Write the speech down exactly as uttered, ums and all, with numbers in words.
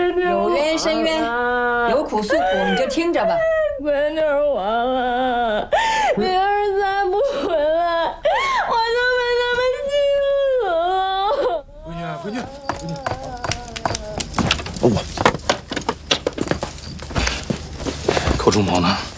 有冤申冤，有苦诉苦，你就听着吧。 闺女忘了，你要是再不回来，我就被他们气死了。 闺女，闺女，闺女， 我寇仲谋呢？